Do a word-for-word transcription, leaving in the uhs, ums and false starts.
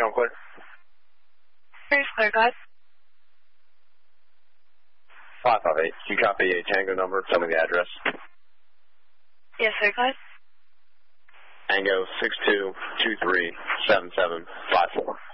shown clear. Here's clear, go ahead. five five eight, can you copy a Tango number? Tell me the address. Yes, sir, go ahead. Tango six two two three seven seven five four.